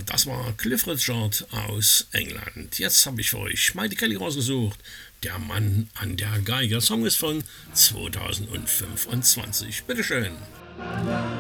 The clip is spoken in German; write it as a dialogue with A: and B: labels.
A: das war Cliff Richard aus England. Jetzt habe ich für euch Mighty Kelly rausgesucht. Der Mann an der Geige. Der Song ist von 2025. Bitteschön.